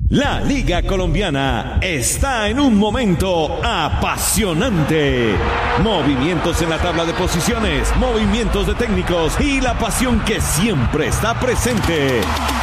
La Liga Colombiana está en un momento apasionante. Movimientos en la tabla de posiciones, movimientos de técnicos y la pasión que siempre está presente.